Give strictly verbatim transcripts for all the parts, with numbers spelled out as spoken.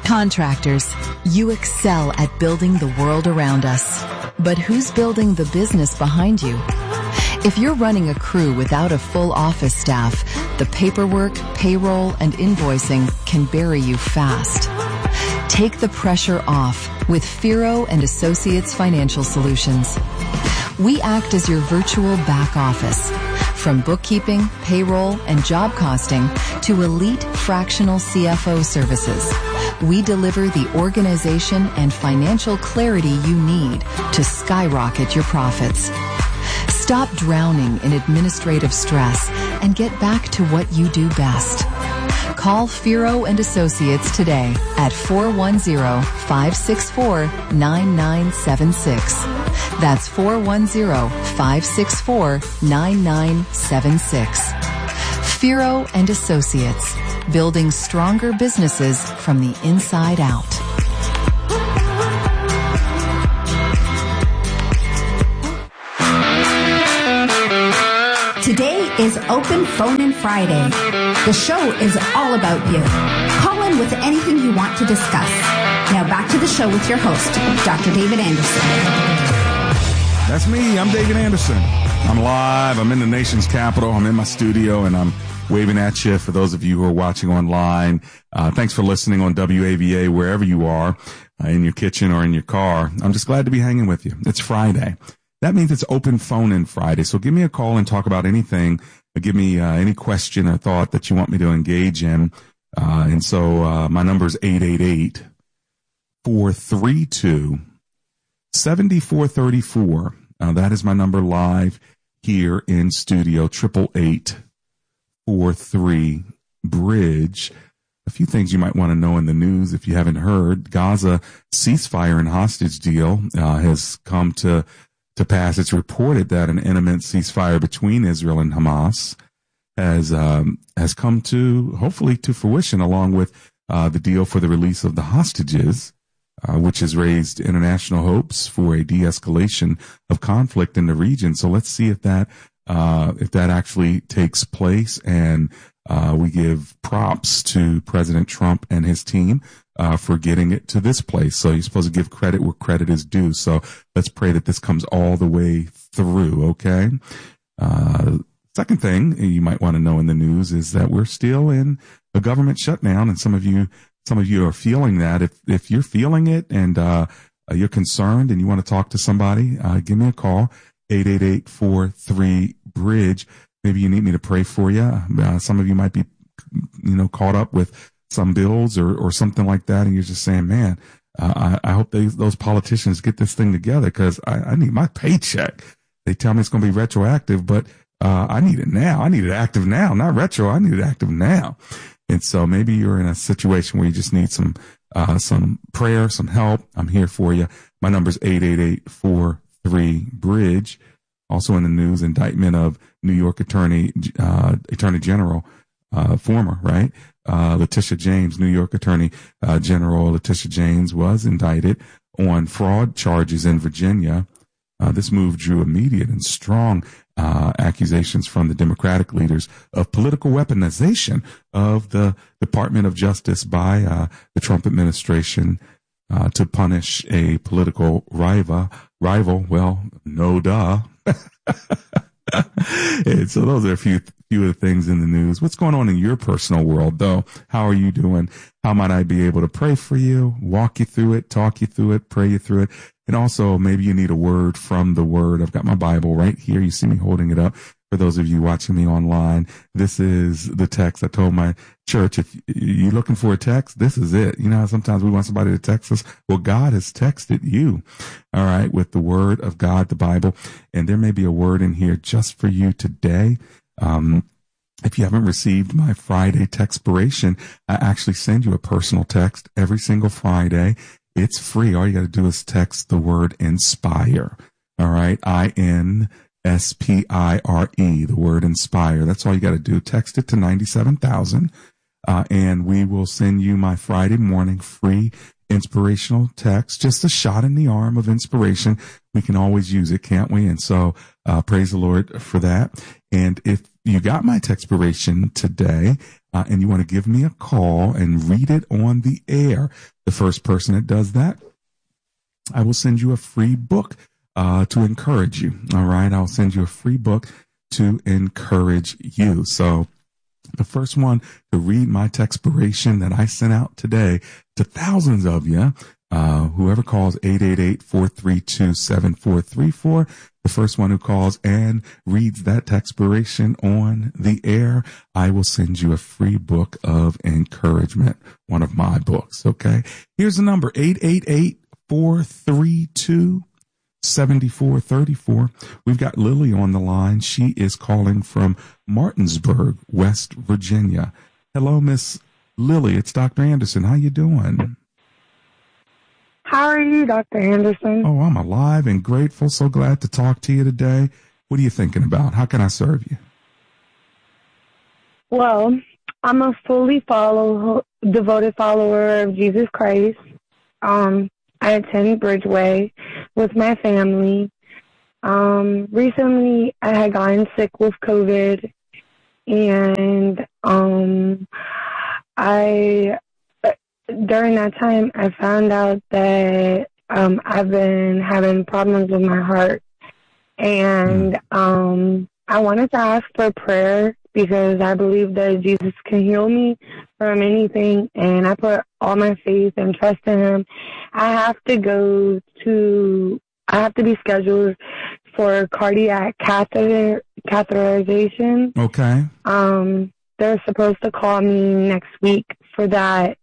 Contractors, you excel at building the world around us. But who's building the business behind you? If you're running a crew without a full office staff, the paperwork, payroll, and invoicing can bury you fast. Take the pressure off with Firo and Associates Financial Solutions. We act as your virtual back office. From bookkeeping, payroll, and job costing to elite fractional C F O services, we deliver the organization and financial clarity you need to skyrocket your profits. Stop drowning in administrative stress and get back to what you do best. Call Firo and Associates today at four one zero, five six four, nine nine seven six. That's four one zero, five six four, nine nine seven six. Firo and Associates, building stronger businesses from the inside out. Today is Open Phone-In Friday. The show is all about you. Call in with anything you want to discuss. Now back to the show with your host, Doctor David Anderson. That's me. I'm David Anderson. I'm live. I'm in the nation's capital. I'm in my studio, and I'm waving at you for those of you who are watching online. Uh, thanks for listening on W A V A wherever you are, uh, in your kitchen or in your car. I'm just glad to be hanging with you. It's Friday. That means it's Open Phone-In Friday. So give me a call and talk about anything. Give me uh, any question or thought that you want me to engage in. Uh, and so uh, my number is eight eight eight, four three two, seven four three four. Uh, that is my number live here in studio, triple eight four three bridge. A few things you might want to know in the news if you haven't heard. Gaza ceasefire and hostage deal uh, has come to to pass. It's reported that an imminent ceasefire between Israel and Hamas has um, has come to, hopefully, to fruition, along with uh, the deal for the release of the hostages, uh, which has raised international hopes for a de-escalation of conflict in the region. So let's see if that uh, if that actually takes place, and uh, we give props to President Trump and his team Uh, for getting it to this place. So you're supposed to give credit where credit is due. So let's pray that this comes all the way through, okay? Uh, second thing you might want to know in the news is that we're still in a government shutdown, and some of you, some of you are feeling that. If, if you're feeling it and, uh, you're concerned and you want to talk to somebody, uh, give me a call, eight eight eight, four three, bridge. Maybe you need me to pray for you. Uh, some of you might be, you know, caught up with some bills or, or something like that, and you're just saying, man, uh, I, I hope they, those politicians get this thing together, because I, I need my paycheck. They tell me it's going to be retroactive, but uh, I need it now. I need it active now, not retro. I need it active now. And so maybe you're in a situation where you just need some uh, some prayer, some help. I'm here for you. My number is eight eight eight, four three, bridge. Also in the news, indictment of New York Attorney uh, Attorney General, uh, former, right? Uh, Letitia James, New York Attorney uh, General Letitia James, was indicted on fraud charges in Virginia. Uh, this move drew immediate and strong uh, accusations from the Democratic leaders of political weaponization of the Department of Justice by uh, the Trump administration uh, to punish a political rival. Rival, well, no duh. And so those are a few few of the things in the news. What's going on in your personal world, though? How are you doing? How might I be able to pray for you, walk you through it, talk you through it, pray you through it? And also, maybe you need a word from the Word. I've got my Bible right here. You see me holding it up. For those of you watching me online, this is the text. I told my church, if you're looking for a text, this is it. You know how sometimes we want somebody to text us? Well, God has texted you, all right, with the Word of God, the Bible. And there may be a word in here just for you today. Um, if you haven't received my Friday textpiration, I actually send you a personal text every single Friday. It's free. All you got to do is text the word inspire. All right. I N S P I R E, the word inspire. That's all you got to do. Text it to ninety-seven thousand, uh, and we will send you my Friday morning free inspirational text, just a shot in the arm of inspiration. We can always use it, can't we? And so, uh, praise the Lord for that. And if you got my textpiration today, uh, and you want to give me a call and read it on the air, the first person that does that, I will send you a free book uh, to encourage you. All right. I'll send you a free book to encourage you. So the first one to read my textpiration that I sent out today to thousands of you, uh, whoever calls eight eight eight, four three two, seven four three four, the first one who calls and reads that textpiration on the air, I will send you a free book of encouragement, one of my books. Okay. Here's the number, eight eight eight, four three two, seven four three four. We've got Lily on the line. She is calling from Martinsburg, West Virginia. Hello, Miss Lily. It's Doctor Anderson. How you doing? How are you, Doctor Anderson? Oh, I'm alive and grateful. So glad to talk to you today. What are you thinking about? How can I serve you? Well, I'm a fully follow, devoted follower of Jesus Christ. Um, I attend Bridgeway with my family. Um, recently, I had gotten sick with COVID, and um, I during that time I found out that um, I've been having problems with my heart, and um, I wanted to ask for prayer because I believe that Jesus can heal me from anything, and I put all my faith and trust in Him. I have to go to, I have to be scheduled for cardiac catheter, catheterization. Okay. Um, they're supposed to call me next week for that,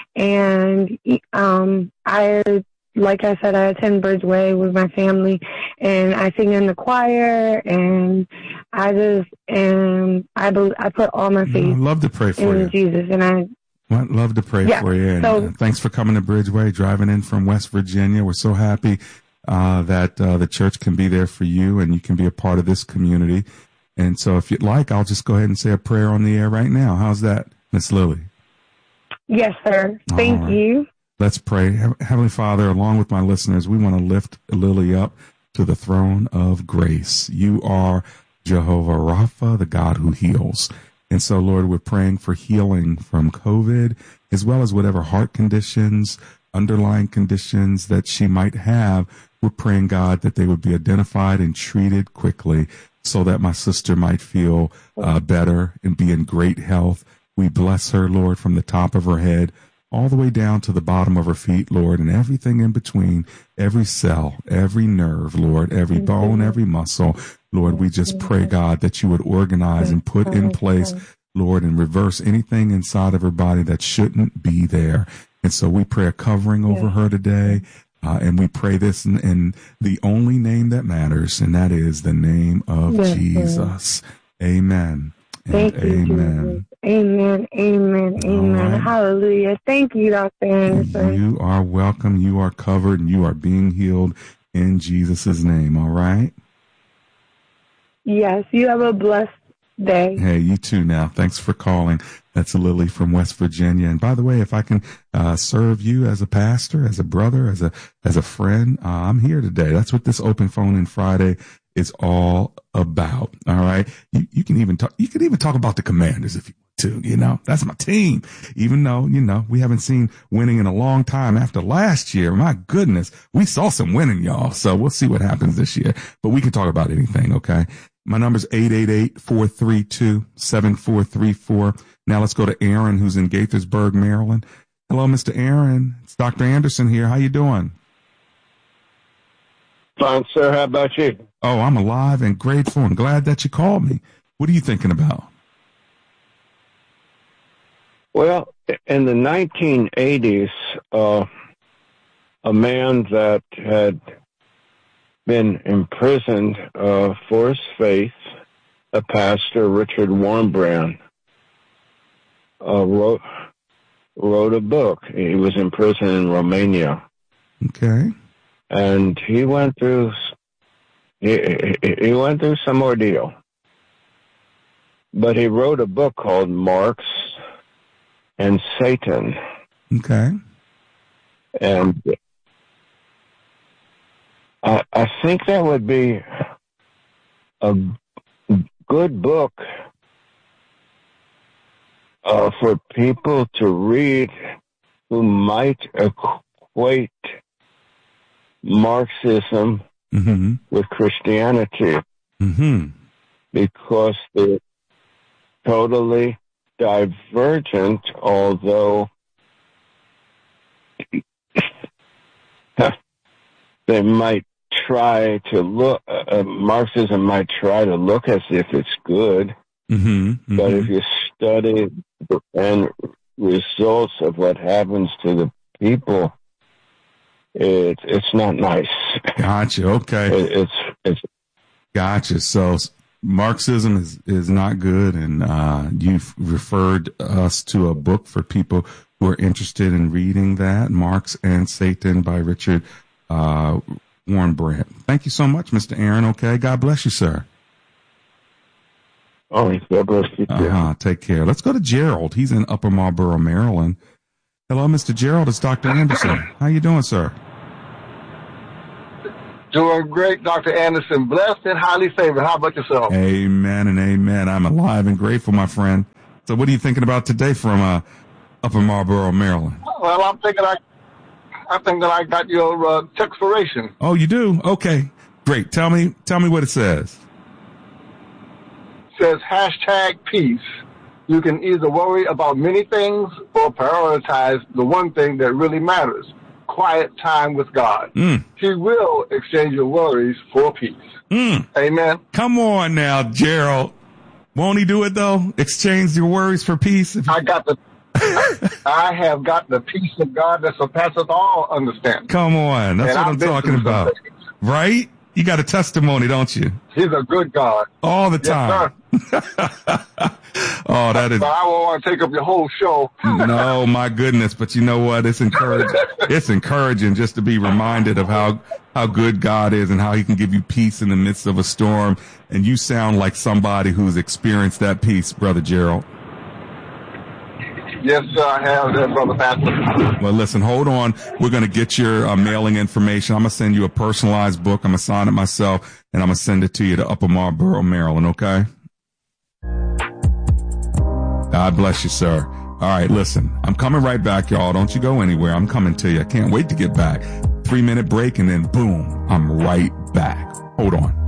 and um, I, like I said, I attend Bridgeway with my family, and I sing in the choir, and I just, and I, be, I put all my faith I'd love to pray for in you. Jesus, and I, Well, I'd love to pray yeah, for you. And so, uh, thanks for coming to Bridgeway, driving in from West Virginia. We're so happy uh, that uh, the church can be there for you and you can be a part of this community. And so if you'd like, I'll just go ahead and say a prayer on the air right now. How's that, Miss Lily? yes, sir. Thank All right. you. Let's pray. Heavenly Father, along with my listeners, we want to lift Lily up to the throne of grace. You are Jehovah Rapha, the God who heals. And so, Lord, we're praying for healing from COVID, as well as whatever heart conditions, underlying conditions that she might have. We're praying, God, that they would be identified and treated quickly so that my sister might feel uh, better and be in great health. We bless her, Lord, from the top of her head all the way down to the bottom of her feet, Lord, and everything in between, every cell, every nerve, Lord, every bone, every muscle. Lord, we just pray, God, that you would organize and put in place, Lord, and reverse anything inside of her body that shouldn't be there. And so we pray a covering over her today, uh, and we pray this in, in the only name that matters, and that is the name of Yes, Jesus. Amen. And Thank you, amen. Jesus. Amen, amen, amen. right. Hallelujah. Thank you, Doctor Anderson. You are welcome. You are covered, and you are being healed in Jesus' name. All right? Yes, you have a blessed day. Hey, you too now. Thanks for calling. That's Lily from West Virginia. And by the way, if I can uh, serve you as a pastor, as a brother, as a as a friend, uh, I'm here today. That's what this Open Phone In Friday is all about. All right. You, you can even talk. You can even talk about the Commanders if you want to. You know, that's my team. Even though you know we haven't seen winning in a long time after last year. My goodness, we saw some winning, y'all. So we'll see what happens this year. But we can talk about anything. Okay. My number's eight eight eight, four three two, seven four three four. Now let's go to Aaron, who's in Gaithersburg, Maryland. Hello, Mister Aaron. It's Doctor Anderson here. How you doing? Fine, sir. How about you? Oh, I'm alive and grateful and glad that you called me. What are you thinking about? Well, in the nineteen eighties, uh, a man that had been imprisoned uh, for his faith, a pastor, Richard Warmbrand, uh, wrote wrote a book. He was in prison in Romania. Okay. And he went through he, he went through some ordeal. But he wrote a book called Marx and Satan. Okay. And I, I think that would be a good book uh, for people to read who might equate Marxism mm-hmm. with Christianity, mm-hmm. because they're totally divergent, although they might try to look, uh, Marxism might try to look as if it's good, mm-hmm. Mm-hmm. but if you study the end results of what happens to the people, it, it's not nice. Gotcha. Okay. It, it's, it's, Gotcha. So Marxism is, is not good, and uh, you've referred us to a book for people who are interested in reading that, Marx and Satan by Richard uh, Warren Brandt. Thank you so much, Mister Aaron. Okay. God bless you, sir. Oh, God bless you too. Uh-huh. Take care. Let's go to Gerald. He's in Upper Marlboro, Maryland. Hello, Mister Gerald. It's Doctor Anderson. How you doing, sir? Doing great, Doctor Anderson. Blessed and highly favored. How about yourself? Amen and amen. I'm alive and grateful, my friend. So what are you thinking about today from uh, Upper Marlboro, Maryland? Well, I'm thinking I, I think that I got your uh, textpiration. Oh, you do? Okay, great. Tell me, tell me what it says. It says hashtag peace. You can either worry about many things or prioritize the one thing that really matters. Quiet time with God. Mm. He will exchange your worries for peace. Mm. Amen. Come on now, Gerald. Won't he do it though? Exchange your worries for peace? I got the, I have got the peace of God that surpasses all understanding. Come on. That's and what I've I'm been talking through about. some things. Right? You got a testimony, don't you? He's a good God. All the time. Yes, Oh, that is. But I won't want to take up your whole show. No, my goodness. But you know what? It's encouraging. It's encouraging just to be reminded of how, how good God is and how he can give you peace in the midst of a storm. And you sound like somebody who's experienced that peace, Brother Gerald. Yes, sir, I have that, Brother Pastor. Well, listen, hold on. We're going to get your uh, mailing information. I'm going to send you a personalized book. I'm going to sign it myself, and I'm going to send it to you to Upper Marlboro, Maryland, okay? God bless you, sir. All right, listen, I'm coming right back, y'all. Don't you go anywhere. I'm coming to you. I can't wait to get back. Three-minute break, and then boom, I'm right back. Hold on.